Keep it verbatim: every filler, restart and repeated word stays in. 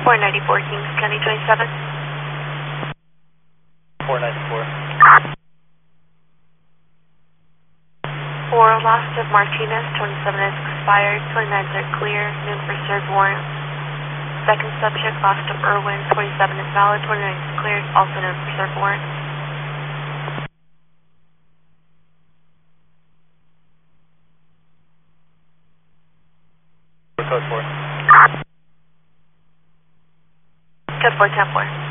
four ninety-four, Kings County twenty-seven. four ninety-four. For loss of Martinez, twenty-seven is expired, twenty-nines are clear, noon for served warrant. Second subject, lost of Irwin, twenty-seven is valid, twenty-nine is cleared, also noon for served warrant. Code four. Code four ten four.